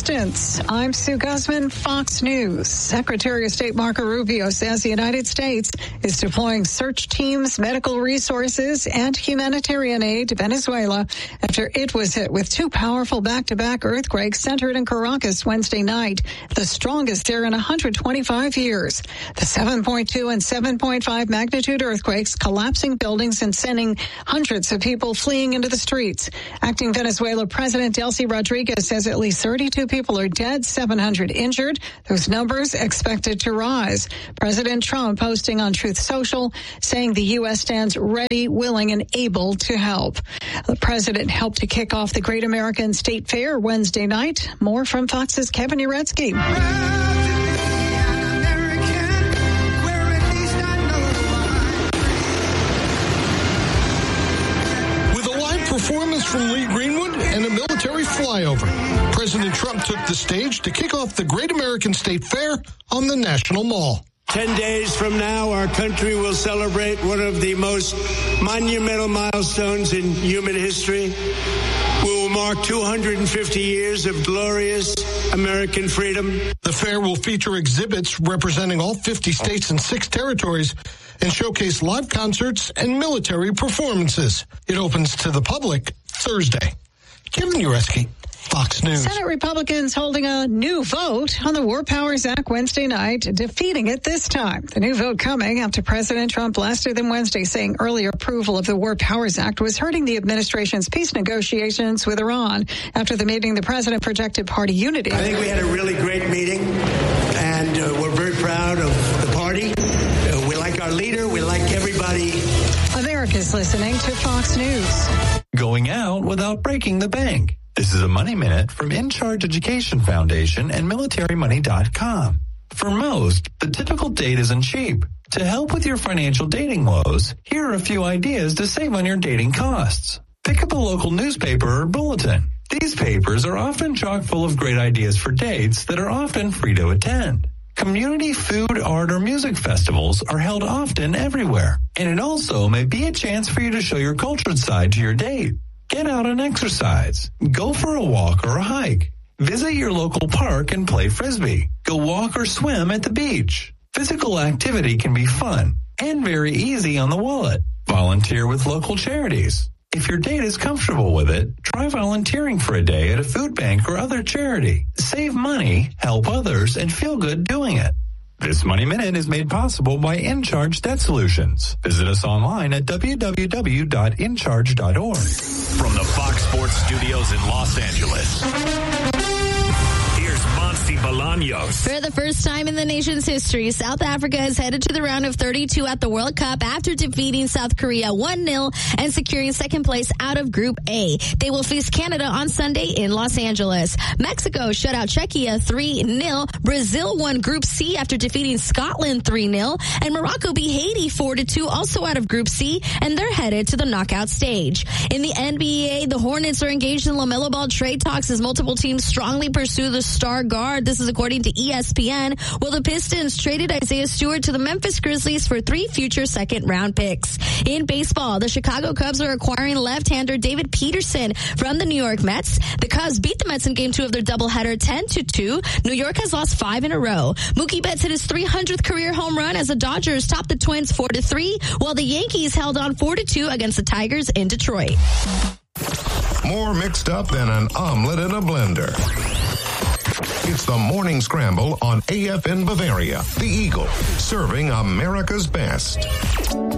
distance. I'm Sue Guzman, Fox News. Secretary of State Marco Rubio says the United States is deploying search teams, medical resources, and humanitarian aid to Venezuela after it was hit with two powerful back-to-back earthquakes centered in Caracas Wednesday night, the strongest there in 125 years. The 7.2 and 7.5 magnitude earthquakes collapsing buildings and sending hundreds of people fleeing into the streets. Acting Venezuela President Delcy Rodriguez says at least 32 people are dead, 700 injured. Those numbers expected to rise. President Trump posting on Truth Social saying the U.S. stands ready, willing, and able to help. The president helped to kick off the Great American State Fair Wednesday night. More from Fox's Kevin Uretsky. Performance from Lee Greenwood and a military flyover. President Trump took the stage to kick off the Great American State Fair on the National Mall. 10 days from now, our country will celebrate one of the most monumental milestones in human history. We will mark 250 years of glorious American freedom. The fair will feature exhibits representing all 50 states and 6 territories and showcase live concerts and military performances. It opens to the public Thursday. Kevin Uretsky, Fox News. Senate Republicans holding a new vote on the War Powers Act Wednesday night, defeating it this time. The new vote coming after President Trump blasted them Wednesday, saying earlier approval of the War Powers Act was hurting the administration's peace negotiations with Iran. After the meeting, the president projected party unity. I think we had a really great meeting, and we're very proud of the party. We like our leader. We like everybody. America's listening to Fox News. Going out without breaking the bank. This is a Money Minute from In Charge Education Foundation and MilitaryMoney.com. For most, the typical date isn't cheap. To help with your financial dating woes, here are a few ideas to save on your dating costs. Pick up a local newspaper or bulletin. These papers are often chock full of great ideas for dates that are often free to attend. Community food, art, or music festivals are held often everywhere, and it also may be a chance for you to show your cultured side to your date. Get out and exercise. Go for a walk or a hike. Visit your local park and play Frisbee. Go walk or swim at the beach. Physical activity can be fun and very easy on the wallet. Volunteer with local charities. If your date is comfortable with it, try volunteering for a day at a food bank or other charity. Save money, help others, and feel good doing it. This Money Minute is made possible by In Charge Debt Solutions. Visit us online at www.incharge.org. From the Fox Sports Studios in Los Angeles, here's Monty Bolaños. For the first time in the nation's history, South Africa is headed to the round of 32 at the World Cup after defeating South Korea 1-0 and securing second place out of Group A. They will face Canada on Sunday in Los Angeles. Mexico shut out Czechia 3-0. Brazil won Group C after defeating Scotland 3-0. And Morocco beat Haiti 4-2, also out of Group C, and they're headed to the knockout stage. In the NBA, the Hornets are engaged in LaMelo Ball trade talks as multiple teams strongly pursue the star guard. This is according to ESPN. Well, the Pistons traded Isaiah Stewart to the Memphis Grizzlies for 3 future second-round picks. In baseball, the Chicago Cubs are acquiring left-hander David Peterson from the New York Mets. The Cubs beat the Mets in Game 2 of their doubleheader 10-2. New York has lost 5 in a row. Mookie Betts hit his 300th career home run as the Dodgers topped the Twins 4-3, while the Yankees held on 4-2 against the Tigers in Detroit. More mixed up than an omelet in a blender. It's the Morning Scramble on AFN Bavaria, the Eagle, serving America's best.